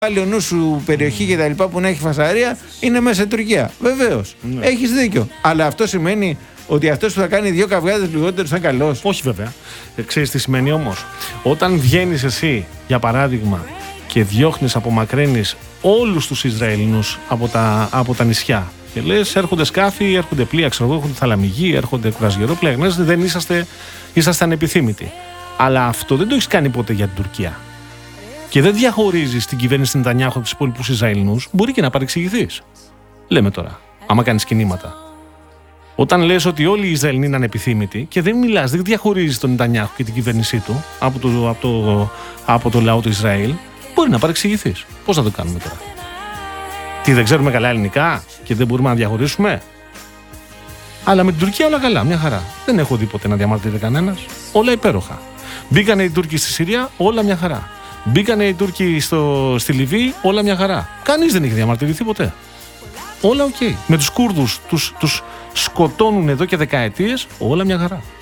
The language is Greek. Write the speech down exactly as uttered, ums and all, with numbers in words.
Πάλι ο νου σου περιοχή και τα λοιπά που να έχει φασαρία είναι μέσα στην Τουρκία. Βεβαίως. Ναι. Έχεις δίκιο. Αλλά αυτό σημαίνει ότι αυτός που θα κάνει δύο καυγάδες λιγότερο θα είναι καλός. Όχι βέβαια. Ε, ξέρεις τι σημαίνει όμως? Όταν βγαίνεις εσύ, για παράδειγμα, και διώχνεις, απομακρύνεις όλους τους Ισραηλινούς από τα, από τα νησιά. Και λες, έρχονται σκάφη, έρχονται πλοία, ξέρω εγώ, έρχονται θαλαμιγοί, έρχονται κουρασγερόπλοια. Δεν είσαστε, είσαστε ανεπιθύμητοι. Αλλά αυτό δεν το έχεις κάνει ποτέ για την Τουρκία. Και δεν διαχωρίζεις την κυβέρνηση Νετανιάχου από τους υπόλοιπους Ισραηλινούς, μπορεί και να παρεξηγηθείς. Λέμε τώρα, άμα κάνεις κινήματα. Όταν λες ότι όλοι οι Ισραηλινοί είναι ανεπιθύμητοι και δεν μιλάς, δεν διαχωρίζεις τον Νετανιάχου και την κυβέρνησή του από το, από το, από το λαό του Ισραήλ, μπορεί να παρεξηγηθείς. Πώς θα το κάνουμε τώρα? Τι, δεν ξέρουμε καλά ελληνικά και δεν μπορούμε να διαχωρίσουμε? Αλλά με την Τουρκία όλα καλά, μια χαρά. Δεν έχω δει ποτέ να διαμαρτύρεται κανένας. Όλα υπέροχα. Μπήκανε οι Τούρκοι στη Συρία, όλα μια χαρά. Μπήκανε οι Τούρκοι στο, στη Λιβύη, όλα μια χαρά. Κανείς δεν έχει διαμαρτυρηθεί ποτέ. Όλα οκ. Okay. Με τους Κούρδους τους, τους σκοτώνουν εδώ και δεκαετίες, όλα μια χαρά.